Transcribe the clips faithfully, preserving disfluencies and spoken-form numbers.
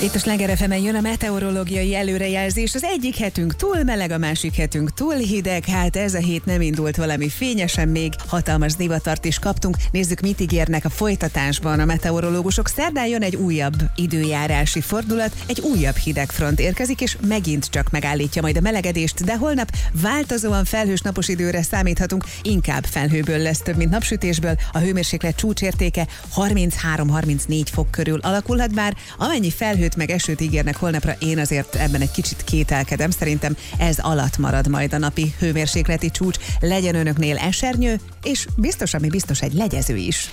Itt a Sláger ef emen jön a meteorológiai előrejelzés. Az egyik hetünk túl meleg, a másik hetünk túl hideg. Hát ez a hét nem indult valami fényesen, még hatalmas zivatart is kaptunk. Nézzük, mit ígérnek a folytatásban a meteorológusok. Szerdán jön egy újabb időjárási fordulat, egy újabb hidegfront érkezik, és megint csak megállítja majd a melegedést, de holnap változóan felhős napos időre számíthatunk, inkább felhőből lesz több, mint napsütésből. A hőmérséklet csúcsértéke harminchárom-harmincnégy fok körül alakulhat, bár amennyi felhőt meg esőt ígérnek holnapra, én azért ebben egy kicsit kételkedem. Szerintem ez alatt marad majd a napi hőmérsékleti csúcs. Legyen önöknél esernyő, és biztos, ami biztos, egy legyező is.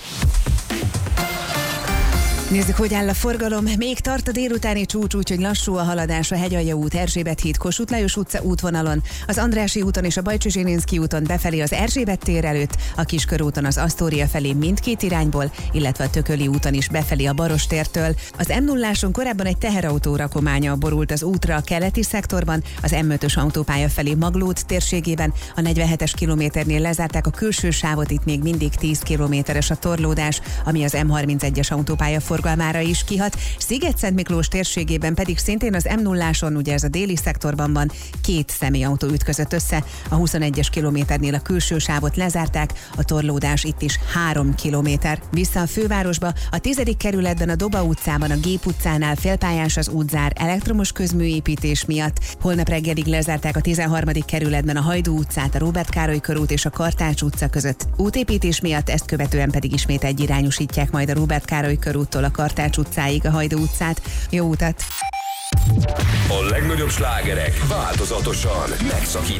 Nézzük, hogy áll a forgalom. Még tart a délutáni csúcs, úgyhogy lassú a haladás a Hegyalja út, Erzsébet híd, Kossuth Lajos utca útvonalon, az Andrássy úton és a Bajcsy Zsilinszky úton befelé az Erzsébet tér előtt, a Kiskörúton az Asztória felé mindkét irányból, illetve a Tököli úton is befelé a Barostértől. Az em nulláson korábban egy teherautó rakománya borult az útra a keleti szektorban, az em ötös autópálya felé Maglód térségében, a negyvenhetes kilométernél lezárták a külső sávot, itt még mindig tíz kilométeres a torlódás, ami az em harmincegyes autópálya forgalmára is kihat. Sziget-Szentmiklós térségében pedig szintén az em nulláson, ugye ez a déli szektorban van, két személyautó ütközött össze. A huszonegyes kilométernél a külső sávot lezárták, a torlódás itt is három kilométer. Vissza a fővárosba, a tizedik kerületben a Doba utcában, a Gép utcánál félpályás az útzár elektromos közműépítés miatt. Holnap reggelig lezárták a tizenharmadik kerületben a Hajdú utcát, a Róbert Károly körút és a Kartács utca között útépítés miatt, ezt követően pedig ismét egyirányosítják majd a Róbert Károly körúttól a Kartács utcáig a Hajdú utcát. Jó utat! A legnagyobb slágerek változatosan megszakítva.